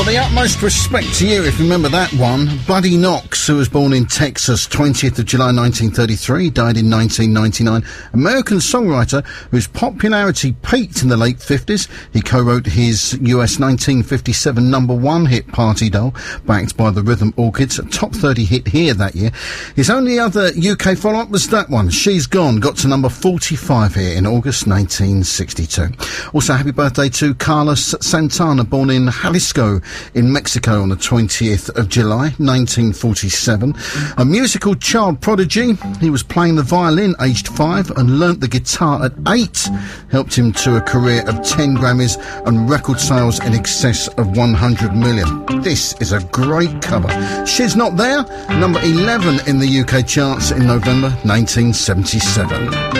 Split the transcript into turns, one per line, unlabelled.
Well, the utmost respect to you if you remember that one. Buddy Knox, who was born in Texas, 20th of July 1933, died in 1999. American songwriter whose popularity peaked in the late 50s. He co-wrote his US 1957 number one hit Party Doll, backed by the Rhythm Orchids, a top 30 hit here that year. His only other UK follow-up was that one, She's Gone, got to number 45 here in August 1962. Also, happy birthday to Carlos Santana, born in Jalisco in Mexico on the 20th of July 1947. A musical child prodigy, he was playing the violin aged 5 and learnt the guitar at 8. Helped him to a career of 10 Grammys and record sales in excess of 100 million. This is a great cover. She's Not There, number 11 in the UK charts in November 1977.